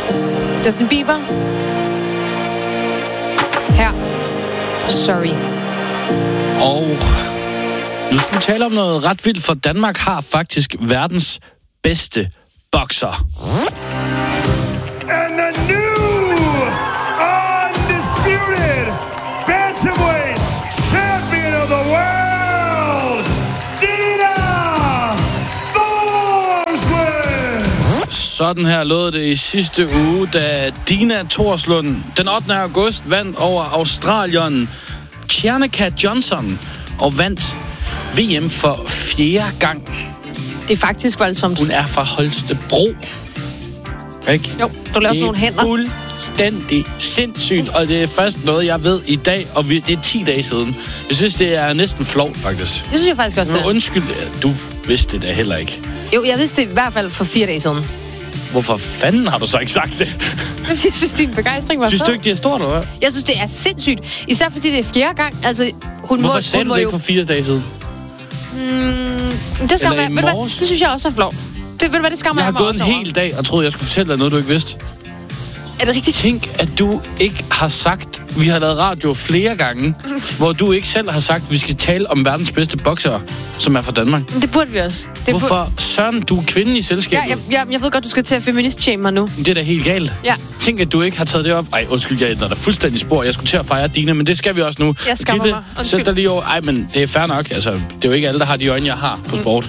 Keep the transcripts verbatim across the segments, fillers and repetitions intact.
Justin Bieber. Her. Sorry. Og nu skal vi tale om noget ret vildt, for Danmark har faktisk verdens bedste bokser. And the new undisputed bantamweight champion of the world, Dina Thorslund. Sådan her lød det i sidste uge, da Dina Thorslund den ottende august vandt over Australien Tjernika Johnson og vandt V M for fjerde gang. Det er faktisk voldsomt. Hun er fra Holstebro. Ikke? Jo, du laver sådan nogle hænder. Det er fuldstændig sindssygt, og det er først noget, jeg ved i dag, og vi, det er ti dage siden. Jeg synes, det er næsten flovt, faktisk. Det synes jeg faktisk også, det er. Undskyld, du vidste det da heller ikke. Jo, jeg vidste det i hvert fald for fire dage siden. Hvorfor fanden har du så ikke sagt det? Jeg synes, din begejstring var Synes du ikke, det er stort, eller hvad? Jeg synes, det er sindssygt. Især fordi det er fjerde gang. Altså, hun Hvorfor må, sagde hun du må det jo... ikke for fire dage siden? Mm, det skal Eller være, i ved du hvad, morges? det synes jeg også er flot. Det, ved du hvad, det skammer Jeg jeg har mig gået en også over. hel dag og troede, jeg skulle fortælle dig noget, du ikke vidste. Er det rigtigt? Tænk, at du ikke har sagt... Vi har lavet radio flere gange, hvor du ikke selv har sagt, at vi skal tale om verdens bedste boksere, som er fra Danmark. Men det burde vi også. Det Hvorfor? Burde... Søren, du er kvinden i selskabet. Ja, jeg, jeg, jeg ved godt, du skal til at feminist-shame mig nu. Det er da helt galt. Ja. Tænk, at du ikke har taget det op. Ej, undskyld, jeg ændrer dig fuldstændig spor. Jeg skulle til at fejre Dina, men det skal vi også nu. Jeg skammer Gitte, mig. Undskyld. sæt dig lige over. Ej, men det er fair nok. Altså, det er jo ikke alle, der har de øjne, jeg har på sport.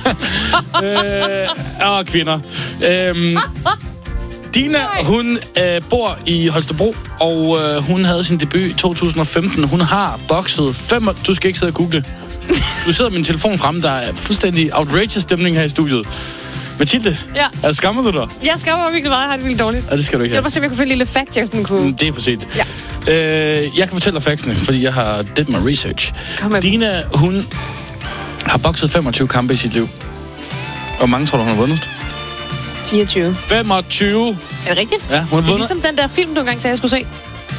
øh, og kvinder. Øhm, Dina, hun øh, bor i Holstebro, og øh, hun havde sin debut i to tusind og femten. Hun har bokset fem... Du skal ikke sidde og google. Du sidder med min telefon fremme. Der er fuldstændig outrageous stemning her i studiet. Mathilde, Ja. altså, skammer du dig? Jeg skammer mig virkelig meget. Jeg har det virkelig dårligt. Ja, det skal du ikke Jeg have. vil bare se, om jeg kunne finde en lille fact, jeg sådan kunne... Mm, Det er for sent. Ja. Øh, jeg kan fortælle dig factsene, fordi jeg har did my research. Kom med. Dina, hun har bokset femogtyve kampe i sit liv. Hvor mange tror du, hun har vundet? fireogtyve. femogtyve! Er det rigtigt? Ja, hun har Det er vundet. ligesom den der film, du engang sagde, jeg skulle se.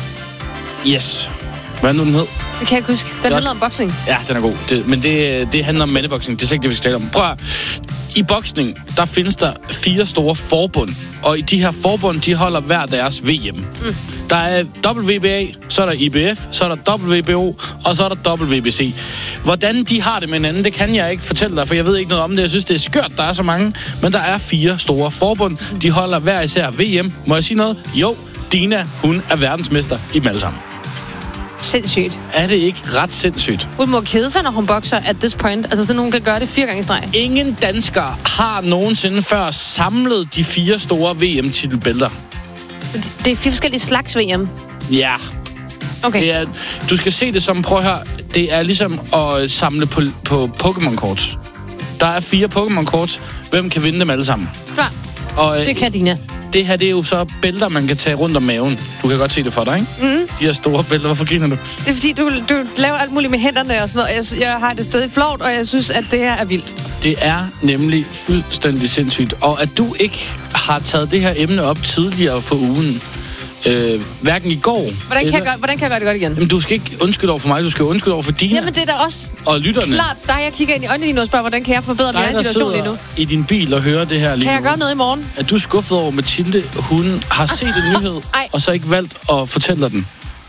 Yes. Hvad er nu, den hed? Det kan jeg ikke huske. Den handler også- om boksning. Ja, den er god. Det, men det, det handler om mandeboksning. Det er slet ikke det, vi skal tale om. Prøv at, I boksning, der findes der fire store forbund. Og i de her forbund, de holder hver deres V M. Mm. Der er W B A, så er der I B F, så er der W B O, og så er der W B C. Hvordan de har det med hinanden, det kan jeg ikke fortælle dig, for jeg ved ikke noget om det. Jeg synes, det er skørt, der er så mange. Men der er fire store forbund. De holder hver især V M. Må jeg sige noget? Jo, Dina, hun er verdensmester i dem alle sammen. Sindssygt. Er det ikke ret sindssygt? Hun må kede sig, når hun bokser at this point. Altså, sådan nogen kan gøre det fire gange i streg. Ingen danskere har nogensinde før samlet de fire store V M-titelbælter. Så det, det er fire forskellige slags V M. Ja. Okay. Det er, du skal se det som, prøv at høre, det er ligesom at samle på, på Pokémon-kort. Der er fire Pokémon-kort. Hvem kan vinde dem alle sammen? Klar. Og, Det kan Dina. Det her, det er jo så bælter, man kan tage rundt om maven. Du kan godt se det for dig, ikke? Mm. De her store bælter. Hvorfor griner du? Det er fordi, du, du laver alt muligt med hænderne og sådan noget. Jeg, jeg har det stadig flovt, og jeg synes, at det her er vildt. Det er nemlig fuldstændig sindssygt. Og at du ikke har taget det her emne op tidligere på ugen, øh, hverken i går... Hvordan kan, eller, jeg gøre, hvordan kan jeg gøre det godt igen? Jamen, du skal ikke undskylde over for mig, du skal undskylde over for Dina Jamen, det er da også og lytterne. klart dig, jeg kigger ind i øjnene lige nu og spørger, hvordan kan jeg forbedre min Dig, egen der situation lige nu? sidder i din bil og hører det her lige Kan jeg nu. gøre noget i morgen? Er du skuffet over Mathilde? Hun har set en nyhed, Ej. og så ikke valgt at fortælle dig den.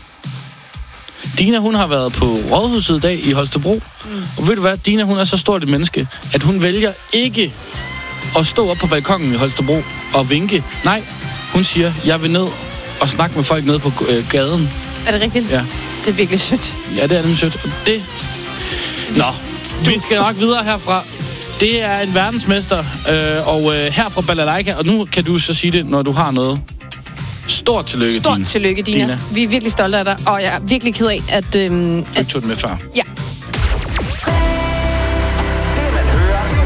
Dina, hun har været på Rådhuset i dag i Holstebro. Mm. Og ved du hvad? Dina, hun er så stort et menneske, at hun vælger ikke at stå op på balkongen i Holstebro og vinke. Nej, hun siger, jeg vil ned og snakke med folk nede på øh, gaden. Er det rigtigt? Ja. Det er virkelig sødt. Ja, det er nemlig sødt. Og det... Nå, vi skal nok videre herfra. Det er en verdensmester, øh, og øh, her fra Balalaika, og nu kan du så sige det, når du har noget. Stort tillykke, Stort Dina. tillykke, Dina. Dina. Vi er virkelig stolte af dig, og jeg er virkelig ked af, at... Øhm, Du at tog den med før. ja,